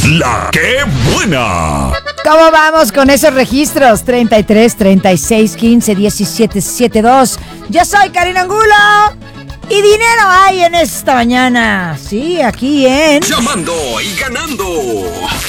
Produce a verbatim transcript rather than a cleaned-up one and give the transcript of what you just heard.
La que buena. ¿Cómo vamos con esos registros? treinta y tres, treinta y seis, quince, diecisiete, setenta y dos. Yo soy Karina Angulo. Y dinero hay en esta mañana. Sí, aquí en... Llamando y ganando.